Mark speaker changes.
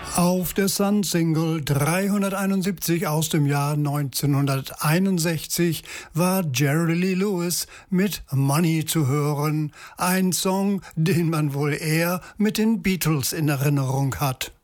Speaker 1: Auf der Sun-Single 371 aus dem Jahr 1961 war Jerry Lee Lewis mit Money zu hören. Ein Song, den man wohl eher mit den Beatles in Erinnerung hat.